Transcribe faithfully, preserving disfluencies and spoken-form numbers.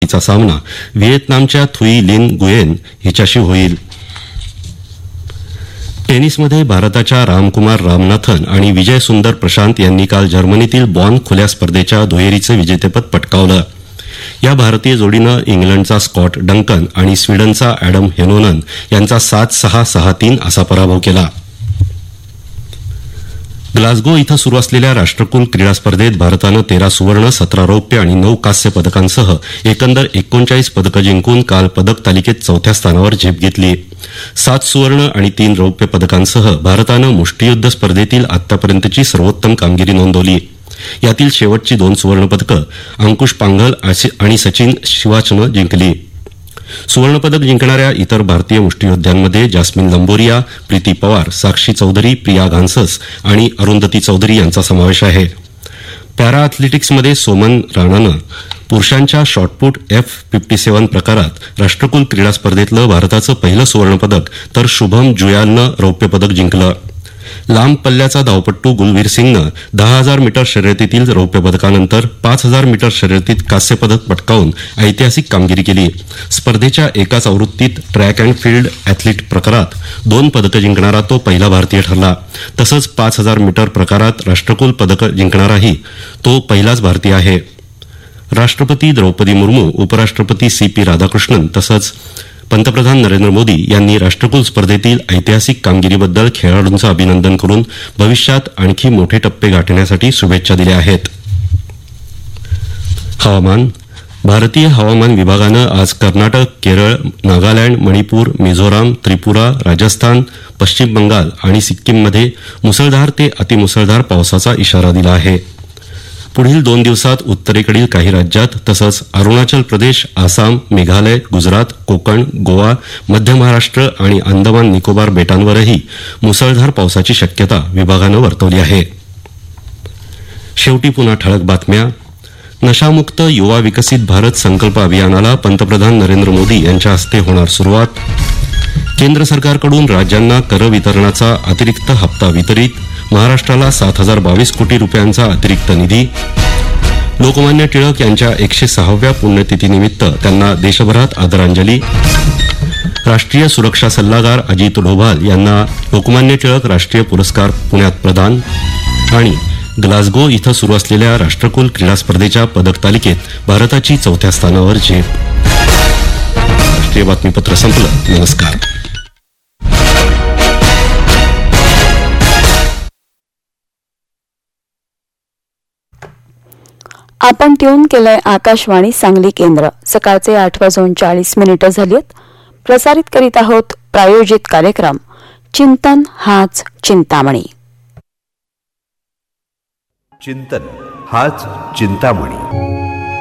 तिचा सामना व्हिएतनामच्या थुई लिन गुयेन हिच्याशी होईल. टेनिसमध्ये भारताच्या रामकुमार रामनाथन आणि विजय सुंदर प्रशांत यांनी काल जर्मनीतील बॉन खुल्या स्पर्धेच्या दुहेरीचं विजेतेपद पटकावलं. या भारतीय जोडीनं इंग्लंडचा स्कॉट डंकन आणि स्वीडनचा अॅडम हेनोनन यांचा सात सहा सहा तीन असा पराभव केला. ग्लासगो इथं सुरू असलेल्या राष्ट्रकुल क्रीडा स्पर्धेत भारतानं तेरा सुवर्ण, सतरा रौप्य आणि नऊ कांस्य पदकांसह एकंदर एकोणचाळीस पदकं जिंकून काल पदक तालिकेत चौथ्या स्थानावर झेप घेतली. सात सुवर्ण आणि तीन रौप्य पदकांसह भारतानं मुष्टियुद्ध स्पर्धेतील आतापर्यंतची सर्वोत्तम कामगिरी नोंदवली. यातील शेवटची दोन सुवर्ण पदकं अंकुश पांघल आणि सचिन शिवाचनं जिंकली. सुवर्णपदक जिंकणाऱ्या इतर भारतीय मुष्टियोद्ध्यांमध्ये जास्मिन लंबोरिया, प्रीती पवार, साक्षी चौधरी, प्रिया घानसस आणि अरुंधती चौधरी यांचा समावेश आहे. पॅरा अॅथलेटिक्समध्ये सोमन राणानं पुरुषांच्या शॉटपुट एफ फिफ्टी सेव्हन प्रकारात राष्ट्रकुल क्रीडा स्पर्धेतलं भारताचं पहिलं सुवर्णपदक तर शुभम जुयालनं रौप्य पदक जिंकलं. लांब पल्ल्याचा धावपट्टू गुलवीर सिंगनं दहा हजार मीटर शर्यतीतील रौप्य पदकानंतर पाच हजार मीटर शर्यतीत कांस्य पदक पटकावून ऐतिहासिक कामगिरी केली. स्पर्धेच्या एकाच आवृत्तीत ट्रॅक अँड फील्ड अॅथलीट प्रकारात दोन पदकं जिंकणारा तो पहिला भारतीय ठरला. तसंच पाच हजार मीटर प्रकारात राष्ट्रकुल पदकं जिंकणाराही तो पहिलाच भारतीय आहे. राष्ट्रपती द्रौपदी मुर्मू, उपराष्ट्रपती सी पी राधाकृष्णन तसंच पंतप्रधान नरेंद्र मोदी यांनी राष्ट्रकुल स्पर्धेतील ऐतिहासिक कामगिरीबद्दल खेळाडूंचं अभिनंदन करून भविष्यात आणखी मोठे टप्पे गाठण्यासाठी शुभेच्छा दिल्या आहेत. हवामान. भारतीय हवामान विभागानं आज कर्नाटक, केरळ, नागालँड, मणिपूर, मिझोराम, त्रिपुरा, राजस्थान, पश्चिम बंगाल आणि सिक्कीममध्ये मुसळधार ते अतिमुसळधार पावसाचा इशारा दिला आहे. पुढील दोन दिवसात उत्तरेकडील काही राज्यात तसंच अरुणाचल प्रदेश, आसाम, मेघालय, गुजरात, कोकण, गोवा, मध्य महाराष्ट्र आणि अंदमान निकोबार बेटांवरही मुसळधार पावसाची शक्यता विभागानं वर्तवली आहे. शेवटी पुन्हा ठळक बातम्या. नशामुक्त युवा विकसित भारत संकल्प अभियानाला पंतप्रधान नरेंद्र मोदी यांच्या हस्ते होणार सुरुवात. केंद्र सरकारकडून राज्यांना कर वितरणाचा अतिरिक्त हप्ता वितरित. महाराष्ट्राला सात हजार बावीस कोटी रुपयांचा अतिरिक्त निधी. लोकमान्य टिळक यांच्या एकशे सहाव्या पुण्यतिथीनिमित्त त्यांना देशभरात आदरांजली. राष्ट्रीय सुरक्षा सल्लागार अजित डोभाल यांना लोकमान्य टिळक राष्ट्रीय पुरस्कार पुण्यात प्रदान. आणि ग्लासगो इथं सुरू असलेल्या राष्ट्रकुल क्रीडा स्पर्धेच्या पदक तालिकेत भारताची चौथ्या स्थानावर झेप. राष्ट्रीय बातमीपत्र संपलं. नमस्कार. आपण ट्यून केलंय आकाशवाणी सांगली केंद्र. सकाळचे आठ वाजून चाळीस मिनिटं झालीत. प्रसारित करीत आहोत प्रायोजित कार्यक्रम चिंतन हाच चिंतामणी. चिंतन हाच चिंतामणी.